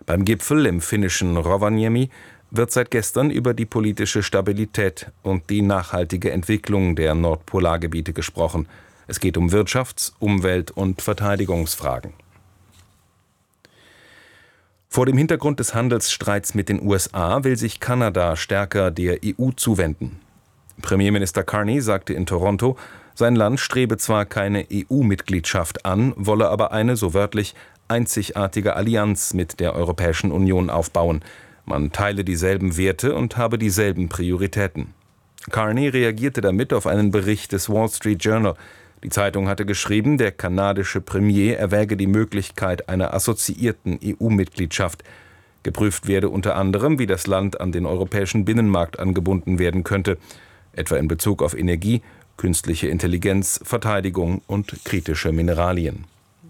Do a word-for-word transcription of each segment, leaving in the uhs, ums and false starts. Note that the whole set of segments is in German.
Beim Gipfel im finnischen Rovaniemi wird seit gestern über die politische Stabilität und die nachhaltige Entwicklung der Nordpolargebiete gesprochen. Es geht um Wirtschafts-, Umwelt- und Verteidigungsfragen. Vor dem Hintergrund des Handelsstreits mit den U S A will sich Kanada stärker der E U zuwenden. Premierminister Carney sagte in Toronto, sein Land strebe zwar keine E U-Mitgliedschaft an, wolle aber eine, so wörtlich, einzigartige Allianz mit der Europäischen Union aufbauen. Man teile dieselben Werte und habe dieselben Prioritäten. Carney reagierte damit auf einen Bericht des Wall Street Journal. Die Zeitung hatte geschrieben, der kanadische Premier erwäge die Möglichkeit einer assoziierten E U-Mitgliedschaft. Geprüft werde unter anderem, wie das Land an den europäischen Binnenmarkt angebunden werden könnte, etwa in Bezug auf Energie, künstliche Intelligenz, Verteidigung und kritische Mineralien.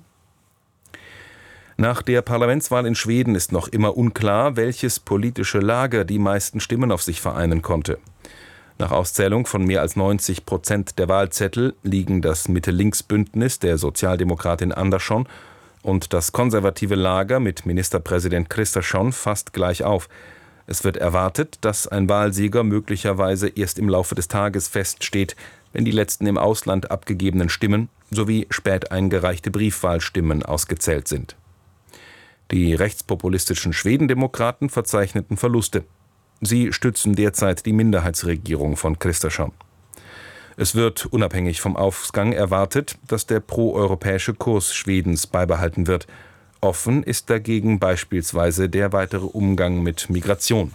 Nach der Parlamentswahl in Schweden ist noch immer unklar, welches politische Lager die meisten Stimmen auf sich vereinen konnte. Nach Auszählung von mehr als neunzig Prozent der Wahlzettel liegen das Mitte-Links-Bündnis der Sozialdemokratin Andersson und das konservative Lager mit Ministerpräsident Kristersson fast gleich auf. Es wird erwartet, dass ein Wahlsieger möglicherweise erst im Laufe des Tages feststeht, wenn die letzten im Ausland abgegebenen Stimmen sowie spät eingereichte Briefwahlstimmen ausgezählt sind. Die rechtspopulistischen Schwedendemokraten verzeichneten Verluste. Sie stützen derzeit die Minderheitsregierung von Kristersson. Es wird unabhängig vom Ausgang erwartet, dass der proeuropäische Kurs Schwedens beibehalten wird. Offen ist dagegen beispielsweise der weitere Umgang mit Migration.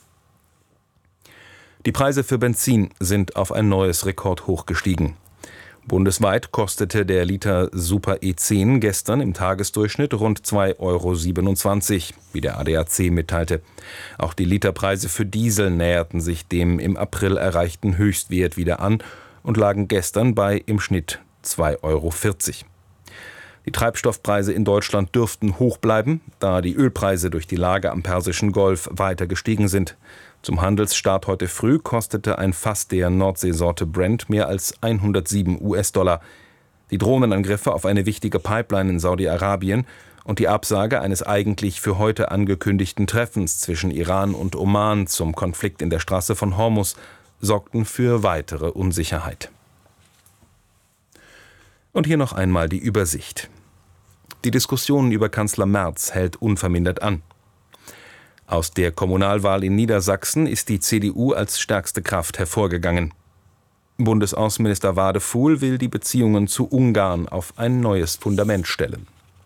Die Preise für Benzin sind auf ein neues Rekordhoch gestiegen. Bundesweit kostete der Liter Super E zehn gestern im Tagesdurchschnitt rund zwei Euro siebenundzwanzig, wie der A D A C mitteilte. Auch die Literpreise für Diesel näherten sich dem im April erreichten Höchstwert wieder an und lagen gestern bei im Schnitt zwei Euro vierzig. Die Treibstoffpreise in Deutschland dürften hoch bleiben, da die Ölpreise durch die Lage am Persischen Golf weiter gestiegen sind. Zum Handelsstart heute früh kostete ein Fass der Nordseesorte Brent mehr als hundertsieben US-Dollar. Die Drohnenangriffe auf eine wichtige Pipeline in Saudi-Arabien und die Absage eines eigentlich für heute angekündigten Treffens zwischen Iran und Oman zum Konflikt in der Straße von Hormuz sorgten für weitere Unsicherheit. Und hier noch einmal die Übersicht. Die Diskussion über Kanzler Merz hält unvermindert an. Aus der Kommunalwahl in Niedersachsen ist die C D U als stärkste Kraft hervorgegangen. Bundesaußenminister Wadefuhl will die Beziehungen zu Ungarn auf ein neues Fundament stellen.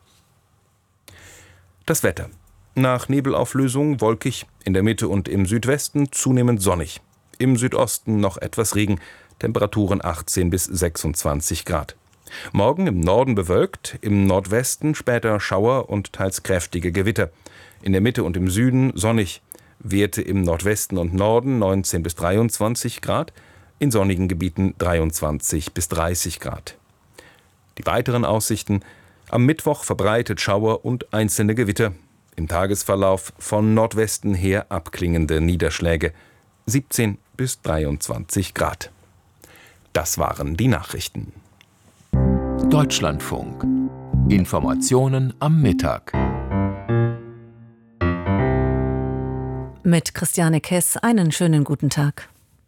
Das Wetter. Nach Nebelauflösung wolkig, in der Mitte und im Südwesten zunehmend sonnig. Im Südosten noch etwas Regen, Temperaturen achtzehn bis sechsundzwanzig Grad. Morgen im Norden bewölkt, im Nordwesten später Schauer und teils kräftige Gewitter. In der Mitte und im Süden sonnig, Werte im Nordwesten und Norden neunzehn bis dreiundzwanzig Grad, in sonnigen Gebieten dreiundzwanzig bis dreißig Grad. Die weiteren Aussichten: am Mittwoch verbreitet Schauer und einzelne Gewitter. Im Tagesverlauf von Nordwesten her abklingende Niederschläge, siebzehn bis dreiundzwanzig Grad. Das waren die Nachrichten. Deutschlandfunk. Informationen am Mittag. Mit Christiane Kess einen schönen guten Tag.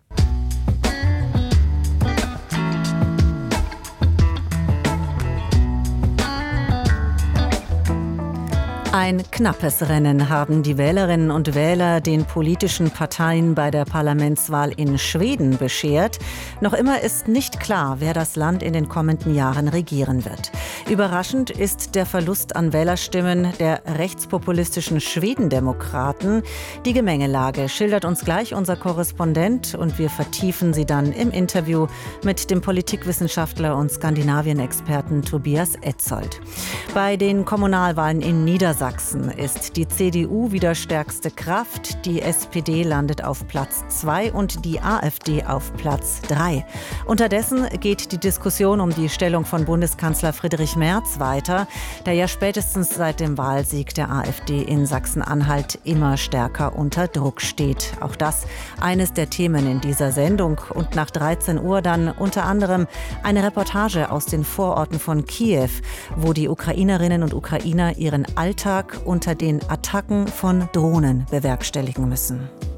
Ein knappes Rennen haben die Wählerinnen und Wähler den politischen Parteien bei der Parlamentswahl in Schweden beschert. Noch immer ist nicht klar, wer das Land in den kommenden Jahren regieren wird. Überraschend ist der Verlust an Wählerstimmen der rechtspopulistischen Schwedendemokraten. Die Gemengelage schildert uns gleich unser Korrespondent und wir vertiefen sie dann im Interview mit dem Politikwissenschaftler und Skandinavien-Experten Tobias Etzold. Bei den Kommunalwahlen in Niedersachsen ist die C D U wieder stärkste Kraft. Die S P D landet auf Platz zwei und die AfD auf Platz drei. Unterdessen geht die Diskussion um die Stellung von Bundeskanzler Friedrich Merz weiter, der ja spätestens seit dem Wahlsieg der AfD in Sachsen-Anhalt immer stärker unter Druck steht. Auch das eines der Themen in dieser Sendung. Und nach dreizehn Uhr dann unter anderem eine Reportage aus den Vororten von Kiew, wo die Ukrainerinnen und Ukrainer ihren Alltag Alltag unter den Attacken von Drohnen bewerkstelligen müssen.